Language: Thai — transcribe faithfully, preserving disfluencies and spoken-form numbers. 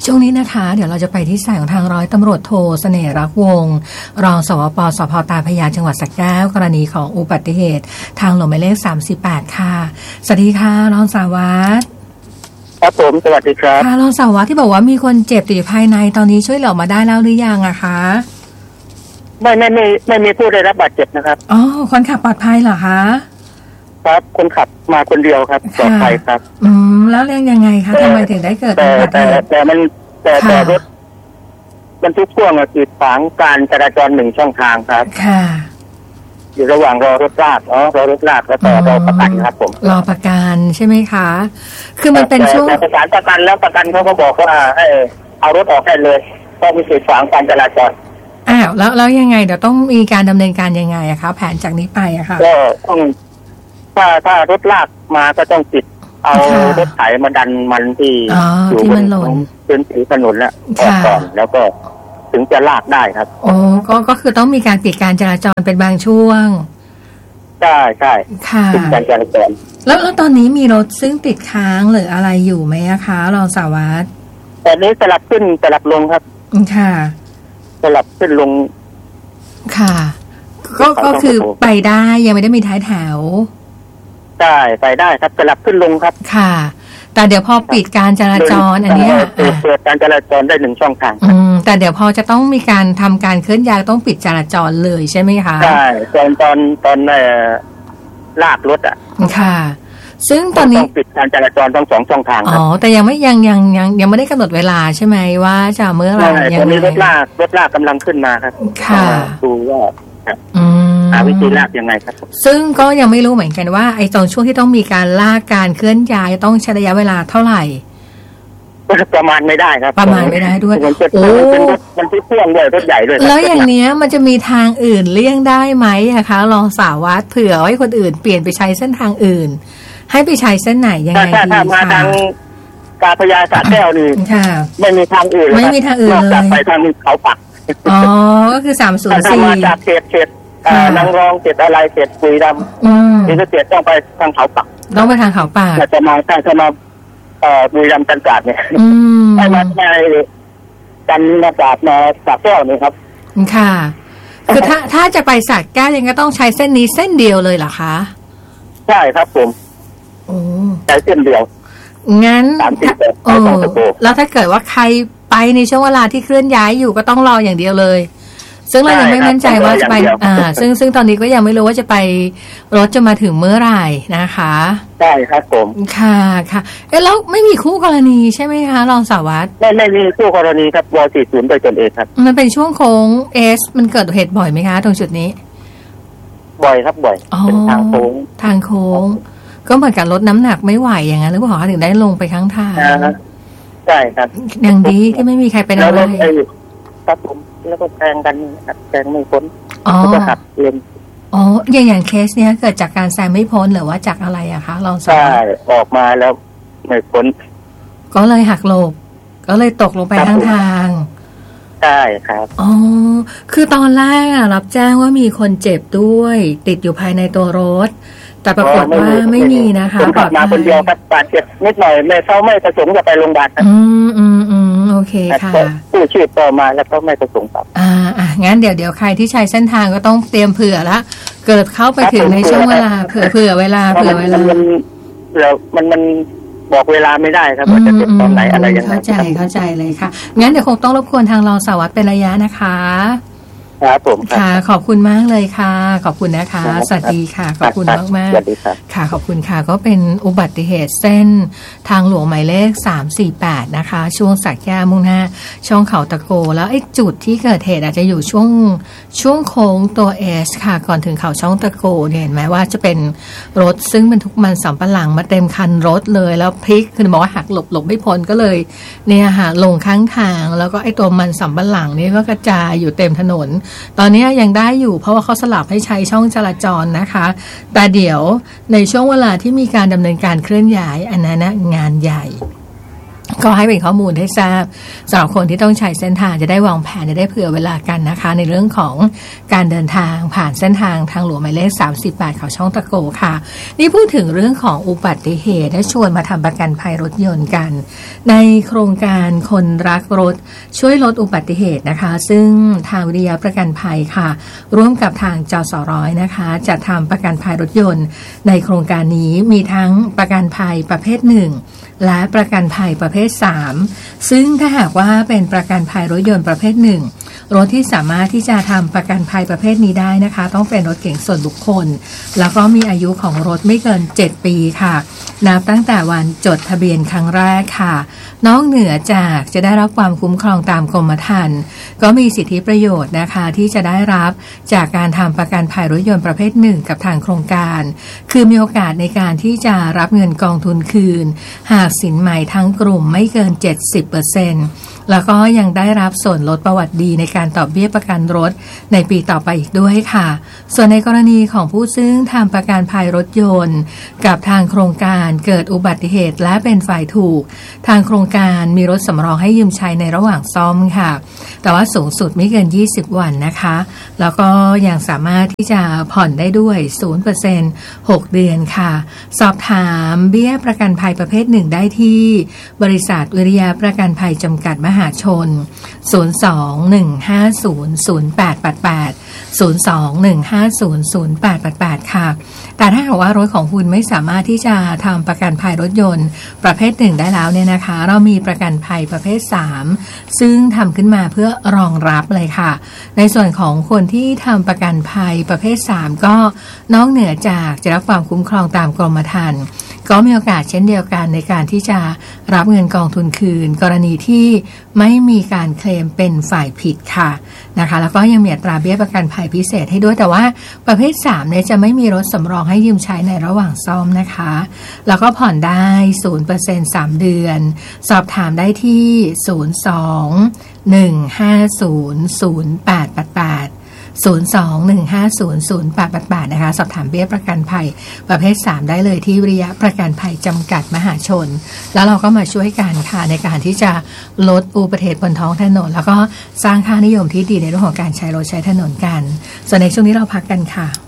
ช่วงนี้นะคะเดี๋ยวเราจะไปที่สายของทางร้อยตำรวจโทเสน่ห์รักวงศ์รองสวปสภ.ตาพระยาจังหวัดสระแก้วกรณีของอุบัติเหตุทางหลวงหมายเลขสามสิบแปดค่ะสวัสดีค่ะรองสารวัตรครับผมสวัสดีครับค่ะรองสารวัตรที่บอกว่ามีคนเจ็บติดอยู่ภายในตอนนี้ช่วยเหลือมาได้แล้วหรือยังอะคะไม่ไม่ไม่ไม่มีผู้ได้รับบาดเจ็บนะครับอ๋อคนขับปลอดภัยเหรอคะครับคนขับมาคนเดียวครับปลอดภัยครับอืมแล้วเรื่องยังไงคะทำไมถึงได้เกิดอุบัติเหตุแต่มันแต่แต่รถบรรทุกพ่วงกีดขวางการจราจรหนึ่งช่องทางครับค่ะอยู่ระหว่างรอรถลากอ๋อรอรถลากแล้วก็รอประกันครับผมรอประกันใช่ไหมคะคือมันเป็นช่วงประสานประกันแล้วประกันเขาก็บอกว่าให้เอารถออกได้เลยต้องมีกีดขวางการจราจรอ้าวแล้วแล้วยังไงเดี๋ยวต้องมีการดำเนินการยังไงอะคะแผนจากนี้ไปอะค่ะก็ต้องถ้าถ้ารถลากมาก็ต้องติดเอารถไถมาดันมันที่อยู่บนพื้นผิวถนนแล้วออกก่อนแล้วก็ถึงจะลากได้ครับโอ้ก็ก็คือต้องมีการปิดการจราจรเป็นบางช่วงใช่ใช่ค่ะปิดการจราจรแล้วแล้วตอนนี้มีรถซึ่งติดค้างหรืออะไรอยู่ไหมคะรองสารวัตรตอนนี้สลับขึ้นสลับลงครับค่ะสลับขึ้นลงค่ะก็ก็คือไปได้ยังไม่ได้มีท้ายแถวได้ไปได้ครับสลับขึ้นลงครับค่ะแต่เดี๋ยวพอปิดการจราจรอันนี้เปิดการจราจรได้หนึ่งช่องทางอืมแต่เดี๋ยวพอจะต้องมีการทำการเคลื่อนย้ายต้องปิดจราจรเลยใช่ไหมคะใช่ตอนตอนตอนลากรถอ่ะค่ะซึ่งตอนนี้ปิดการจราจรทั้งสองช่องทางอ๋อแต่ยังไม่ยังยังยังยังไม่ได้กำหนดเวลาใช่ไหมว่าจะเมื่อไหร่ยังไงตอนนี้รถลากรถลากกำลังขึ้นมาครับค่ะดูว่าอืมหาวิธีลากยังไงครับซึ่งก็ยังไม่รู้เหมือนกันว่าไอ้ตอนช่วงที่ต้องมีการลากการเคลื่อนย้ายต้องใช้ระยะเวลาเท่าไหร่ประมาณไม่ได้ครับประมาณไม่ได้ด้วยโอ้มันที่พ่วงด้วยรถใหญ่ด้วยแล้วอย่างเนี้ยมันจะมีทางอื่นเลี่ยงได้ไหมอะคะลองสารวัตรเผื่อไว้คนอื่นเปลี่ยนไปใช้เส้นทางอื่นให้ไปใช้เส้นไหนยังไงดีค่ะถ้ามาทางกาพยาสระแก้วนี่ไม่มีทางอื่นไม่มีทางอื่นเลยนอกจากไปทางเขาปักอ๋อก็คือสามศูนย์สี่มาจากเขตเขตนางรองเขตอะไรเขตปุยดำนี่ก็เขตต้องไปทางเขาปักต้องไปทางเขาปักจะมาถ้าจะมาปุยดำจันทราดเนี่ยให้มาในจันทราดมาสระแก้วนี่ครับค่ะคือถ้าถ้าจะไปสระแก้วยังก็ต้องใช้เส้นนี้เส้นเดียวเลยเหรอคะใช่ครับผมโอ้ใช้เส้นเดียวงั้นโอ้แล้วถ้าเกิดว่าใครไปในช่วงเวลาที่เคลื่อนย้ายอยู่ก็ต้องรออย่างเดียวเลยซึ่งเรายังไม่มั่นใจว่าจะไปอ่าซึ่งซึ่งตอนนี้ก็ยังไม่รู้ว่าจะไปรถจะมาถึงเมื่อไหร่นะคะใช่ครับผมค่ะค่ะเอ๊ะแล้วไม่มีคู่กรณีใช่ไหมคะรองสารวัตรไม่ไม่มีคู่กรณีครับวสี่สิบโดยตนเองครับมันเป็นช่วงโค้งเอสมันเกิดเหตุบ่อยไหมคะตรงจุดนี้บ่อยครับบ่อยเป็นทางโค้งทางโค้งก็เหมือนกับลดน้ำหนักไม่ไหวอย่างนั้นหรือเปล่าถึงได้ลงไปข้างทางใช่ครับอย่างดีที่ไม่มีใครเป็นอะไรครับผมแล้วก็แทงกันแทงไม่พ้นแล้วก็หักเลนอ๋ออย่างอย่างเคสเนี้ยเกิดจากการแซงไม่พ้นหรือว่าจากอะไรอะคะลองสอบใช่ออกมาแล้วไม่พ้นก็เลยหักหลบก็เลยตกลงไปข้างทางใช่ครับอ๋อคือตอนแรกอะรับแจ้งว่ามีคนเจ็บด้วยติดอยู่ภายในตัวรถแต่ปรากฏว่าไม่มีนะคะปลอดภัยมาคนเดียวครับบาดเจ็บนิดหน่อยไม่เขาไม่ประสงค์จะไปโรงพยาบาลอืมอืมอืมโอเคค่ะผู้ชีพต่อมาแล้วก็ไม่ประสงค์ครับอ่าอ่ะงั้นเดี๋ยวเดี๋ยวใครที่ใช้เส้นทางก็ต้องเตรียมเผื่อละเกิดเข้าไปถึงในช่วงเวลาเผื่อเผื่อเวลาเผื่อเวลามันแล้วมันมันบอกเวลาไม่ได้ครับว่าจะเจ็บตอนไหนอะไรยังไงเข้าใจเข้าใจเลยค่ะงั้นเดี๋ยวคงต้องรบกวนทางรองสารวัตรเป็นระยะนะคะครับผมค่ะขอบคุณมากเลยค่ะขอบคุณนะคะสวัสดีค่ะขอบคุณมากมากสวัสดีครับค่ะขอบคุณค่ะก็เป็นอุบัติเหตุเส้นทางหลวงหมายเลขสามสี่แปดนะคะช่วงสระแก้วมุ่งหน้าช่องเขาตะโกแล้วไอ้จุดที่เกิดเหตุอาจจะอยู่ช่วงช่วงโค้งตัวเอสค่ะก่อนถึงเขาช่องตะโกเนี่ยเห็นไหมว่าจะเป็นรถซึ่งบรรทุกมันสำปะหลังมาเต็มคันรถเลยแล้วพลิกคือบอกว่าหักหลบหลบไม่พ้นก็เลยเนี่ยค่ะลงข้างทางแล้วก็ไอ้ตัวมันสำปะหลังนี่ก็กระจายอยู่เต็มถนนตอนนี้ยังได้อยู่เพราะว่าเขาสลับให้ใช้ช่องจราจรนะคะแต่เดี๋ยวในช่วงเวลาที่มีการดำเนินการเคลื่อนย้ายอันนั้นนะงานใหญ่ก็ให้เป็นข้อมูลให้ทราบสำหรับคนที่ต้องใช้เส้นทางจะได้วางแผนจะได้เผื่อเวลากันนะคะในเรื่องของการเดินทางผ่านเส้นทางทางหลวงหมายเลขสามสิบแปดเขาช่องตะโกค่ะนี่พูดถึงเรื่องของอุบัติเหตุและชวนมาทำประกันภัยรถยนต์กันในโครงการคนรักรถช่วยลดอุบัติเหตุนะคะซึ่งทางวิทยาประกันภัยค่ะร่วมกับทางจสร้อยนะคะจะทำประกันภัยรถยนต์ในโครงการนี้มีทั้งประกันภัยประเภทหนึ่งและประกันภัยประเภทสามซึ่งถ้าหากว่าเป็นประกันภัยรถยนต์ประเภทหนึ่งรถที่สามารถที่จะทำประกันภัยประเภทนี้ได้นะคะต้องเป็นรถเก๋งส่วนบุคคลแล้วก็มีอายุของรถไม่เกินเจ็ดปีค่ะนับตั้งแต่วันจดทะเบียนครั้งแรกค่ะนอกเหนือจากจะได้รับความคุ้มครองตามกรมธรรม์ก็มีสิทธิประโยชน์นะคะที่จะได้รับจากการทำประกันภัยรถยนต์ประเภทหนึ่งกับทางโครงการคือมีโอกาสในการที่จะรับเงินกองทุนคืนหากสินใหม่ทั้งกลุ่มไม่เกิน เจ็ดสิบเปอร์เซ็นต์ แล้วก็ยังได้รับส่วนลดประวัติดีในการตอบเบี้ยประกันรถในปีต่อไปอีกด้วยค่ะส่วนในกรณีของผู้ซึ่งทำประกันภัยรถยนต์กับทางโครงการเกิดอุบัติเหตุและเป็นฝ่ายถูกทางโครงการมีรถสำรองให้ยืมใช้ในระหว่างซ่อมค่ะแต่ว่าสูงสุดไม่เกินยี่สิบวันนะคะแล้วก็ยังสามารถที่จะผ่อนได้ด้วย ศูนย์เปอร์เซ็นต์ หกเดือนค่ะสอบถามเบี้ยประกันภัยประเภทหนึ่งได้ที่บริษัทวิริยะประกันภัยจำกัดมหาชนศูนย์ สอง หนึ่ง ห้า ศูนย์ ศูนย์ แปด แปด แปด ศูนย์ สอง หนึ่ง ห้า ศูนย์ ศูนย์ แปด แปด แปดค่ะแต่ถ้าหากว่ารถของคุณไม่สามารถที่จะทำประกันภัยรถยนต์ประเภทหนึ่งได้แล้วเนี่ยนะคะเรามีประกันภัยประเภทสามซึ่งทำขึ้นมาเพื่อรองรับเลยค่ะในส่วนของคนที่ทำประกันภัยประเภทสามก็นอกเหนือจากจะรับความคุ้มครองตามกรมธรรม์ก็มีโอกาสเช่นเดียวกันในการที่จะรับเงินกองทุนคืนกรณีที่ไม่มีการเคลมเป็นฝ่ายผิดค่ะนะคะแล้วก็ยังมีอัตราเบี้ยประกันภัยพิเศษให้ด้วยแต่ว่าประเภทสามเนี่ยจะไม่มีรถสำรองให้ยืมใช้ในระหว่างซ่อมนะคะแล้วก็ผ่อนได้ ศูนย์เปอร์เซ็นต์ สามเดือนสอบถามได้ที่ ศูนย์ สอง หนึ่ง ห้า ศูนย์ ศูนย์ แปด แปด แปดศูนย์ สอง หนึ่ง ห้า ศูนย์ ศูนย์ แปด แปด แปดนะคะสอบถามเบี้ยประกันภัยประเภทสามได้เลยที่วิริยะประกันภัยจำกัดมหาชนแล้วเราก็มาช่วยกันค่ะในการที่จะลดอุบัติเหตุบนท้องถนนแล้วก็สร้างค่านิยมที่ดีในเรื่องของการใช้รถใช้ถนนกันส่วนในช่วงนี้เราพักกันค่ะ